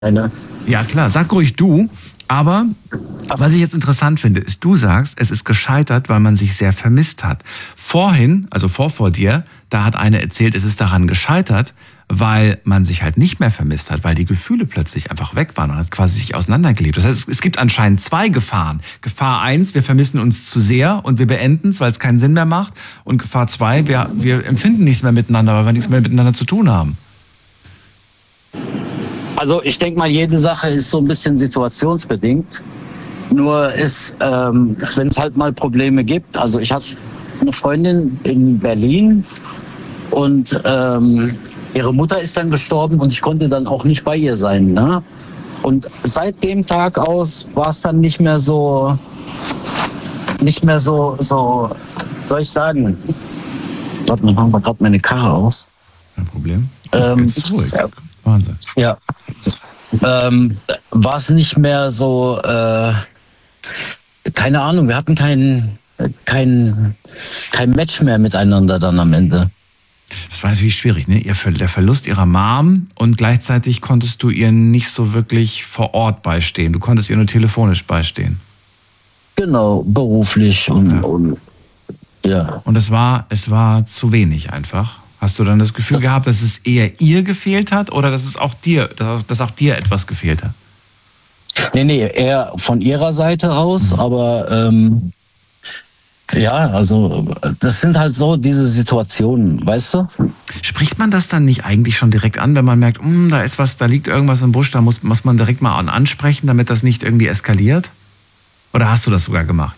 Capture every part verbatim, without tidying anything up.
eine. Ja klar, sag ruhig du, aber was ich jetzt interessant finde, ist, du sagst, es ist gescheitert, weil man sich sehr vermisst hat. Vorhin, also vor vor dir, da hat eine erzählt, es ist daran gescheitert, weil man sich halt nicht mehr vermisst hat, weil die Gefühle plötzlich einfach weg waren und hat quasi sich auseinandergelebt. Das heißt, es gibt anscheinend zwei Gefahren. Gefahr eins, wir vermissen uns zu sehr und wir beenden es, weil es keinen Sinn mehr macht. Und Gefahr zwei, wir, wir empfinden nichts mehr miteinander, weil wir nichts mehr miteinander zu tun haben. Also ich denke mal, jede Sache ist so ein bisschen situationsbedingt. Nur ist, ähm, wenn es halt mal Probleme gibt, also ich hatte eine Freundin in Berlin und ähm, ihre Mutter ist dann gestorben und ich konnte dann auch nicht bei ihr sein. Ne? Und seit dem Tag aus war es dann nicht mehr so, nicht mehr so, so, soll ich sagen, warte mal, machen wir gerade meine Karre aus. Kein Problem. Ähm, Jetzt ruhig. Wahnsinn. Ja. Ähm, war es nicht mehr so, äh, keine Ahnung, wir hatten kein, kein, kein Match mehr miteinander dann am Ende. Das war natürlich schwierig, ne? Ihr, der Verlust ihrer Mom und gleichzeitig konntest du ihr nicht so wirklich vor Ort beistehen. Du konntest ihr nur telefonisch beistehen. Genau, beruflich und, ja. und ja. Und es war, es war zu wenig einfach. Hast du dann das Gefühl gehabt, dass es eher ihr gefehlt hat oder dass es auch dir, dass, dass auch dir etwas gefehlt hat? Nee, nee, eher von ihrer Seite aus, mhm. aber ähm, ja, also das sind halt so diese Situationen, weißt du? Spricht man das dann nicht eigentlich schon direkt an, wenn man merkt, da ist was, da liegt irgendwas im Busch, da muss, muss man direkt mal ansprechen, damit das nicht irgendwie eskaliert? Oder hast du das sogar gemacht?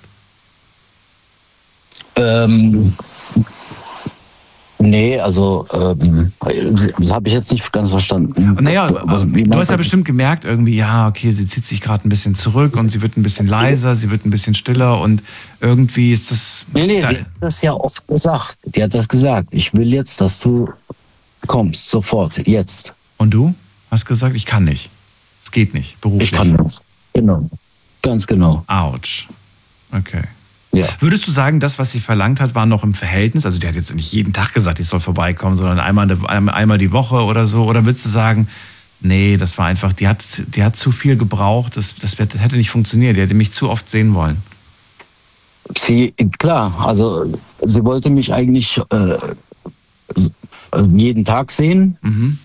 Ähm, nee, also ähm, das habe ich jetzt nicht ganz verstanden. Naja, was, du hast ja bestimmt gemerkt irgendwie, ja, okay, sie zieht sich gerade ein bisschen zurück und sie wird ein bisschen leiser, sie wird ein bisschen stiller und irgendwie ist das... Nee, nee, sie hat das ja oft gesagt. Die hat das gesagt. Ich will jetzt, dass du kommst, sofort, jetzt. Und du hast gesagt, ich kann nicht. Es geht nicht, beruflich. Ich kann nicht. Genau, ganz genau. Autsch. Okay. Ja. Würdest du sagen, das, was sie verlangt hat, war noch im Verhältnis? Also die hat jetzt nicht jeden Tag gesagt, ich soll vorbeikommen, sondern einmal, einmal die Woche oder so. Oder würdest du sagen, nee, das war einfach, die hat, die hat zu viel gebraucht, das, das hätte nicht funktioniert, die hätte mich zu oft sehen wollen? Sie, klar, also sie wollte mich eigentlich äh, jeden Tag sehen, mhm.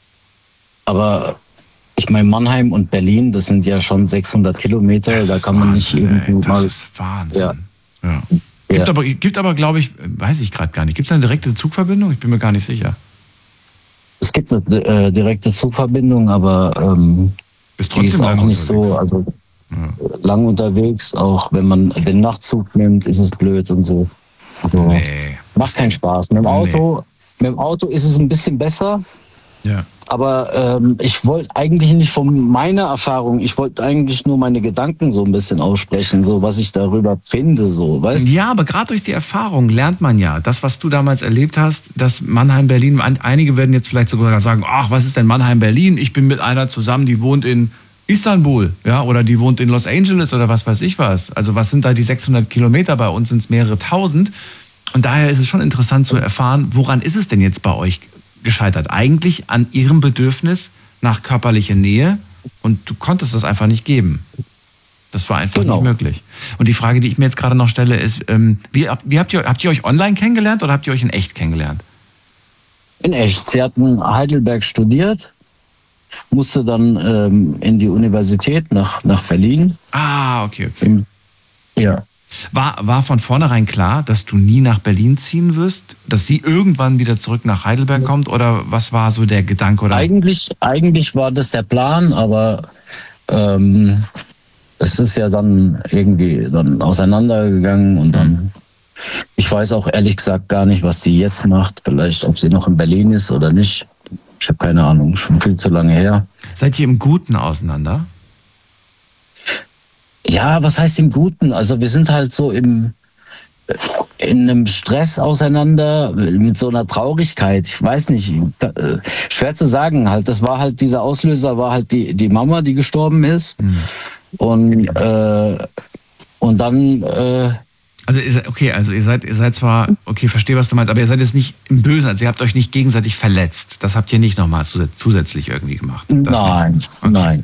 aber ich meine, Mannheim und Berlin, das sind ja schon sechshundert Kilometer, das da kann man Wahnsinn, nicht irgendwie das mal... Das ist Wahnsinn. Ja. Ja. Gibt, ja. aber, gibt aber, glaube ich, weiß ich gerade gar nicht, gibt es eine direkte Zugverbindung? Ich bin mir gar nicht sicher. Es gibt eine äh, direkte Zugverbindung, aber ähm, die ist auch nicht so, also ja. lang unterwegs, auch wenn man den Nachtzug nimmt, ist es blöd und so. Also, nee. Macht keinen Spaß. Mit dem Auto, nee. mit dem Auto ist es ein bisschen besser. Ja. Aber ähm, ich wollte eigentlich nicht von meiner Erfahrung, ich wollte eigentlich nur meine Gedanken so ein bisschen aussprechen, so was ich darüber finde, so, weißt du? Ja, aber gerade durch die Erfahrung lernt man ja, das, was du damals erlebt hast, dass Mannheim, Berlin, einige werden jetzt vielleicht sogar sagen, ach, was ist denn Mannheim, Berlin? Ich bin mit einer zusammen, die wohnt in Istanbul, ja, oder die wohnt in Los Angeles oder was weiß ich was. Also was sind da die sechshundert Kilometer? Bei uns sind es mehrere tausend. Und daher ist es schon interessant zu erfahren, woran ist es denn jetzt bei euch gescheitert? Eigentlich an ihrem Bedürfnis nach körperlicher Nähe und du konntest das einfach nicht geben. Das war einfach genau. nicht möglich. Und die Frage, die ich mir jetzt gerade noch stelle, ist, ähm, wie, wie habt ihr, habt ihr euch online kennengelernt oder habt ihr euch in echt kennengelernt? In echt. Sie hat in Heidelberg studiert, musste dann ähm, in die Universität nach, nach Berlin. Ah, okay, okay. Ja. War, war von vornherein klar, dass du nie nach Berlin ziehen wirst? Dass sie irgendwann wieder zurück nach Heidelberg kommt? Oder was war so der Gedanke? Oder? Eigentlich, eigentlich war das der Plan, aber ähm, es ist ja dann irgendwie dann auseinandergegangen und dann, mhm. ich weiß auch ehrlich gesagt gar nicht, was sie jetzt macht. Vielleicht, ob sie noch in Berlin ist oder nicht. Ich habe keine Ahnung, schon viel zu lange her. Seid ihr im Guten auseinander? Ja, was heißt im Guten? Also wir sind halt so im in einem Stress auseinander, mit so einer Traurigkeit. Ich weiß nicht, schwer zu sagen. Halt, das war halt dieser Auslöser, war halt die die Mama, die gestorben ist. Mhm. Und äh, und dann äh, Also ihr seid, okay, also ihr seid, ihr seid zwar, okay, verstehe, was du meinst, aber ihr seid jetzt nicht im Bösen, also ihr habt euch nicht gegenseitig verletzt. Das habt ihr nicht nochmal zusätzlich irgendwie gemacht. Das Nein, nicht. Okay. nein.